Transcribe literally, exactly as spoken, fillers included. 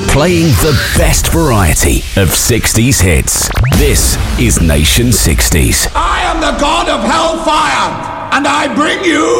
Playing the best variety of sixties hits. This is Nation sixties. I am the god of hellfire, and I bring you